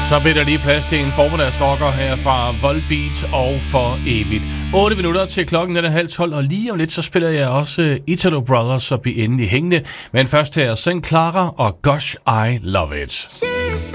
Så bliver der lige plads til en formiddagsrocker her fra Volbeat og For Evigt. 8 minutter til klokken er 11:30, og lige om lidt så spiller jeg også Italo Brothers og blive endelig hængende. Men først her St. Clara og Gosh, I Love It. She's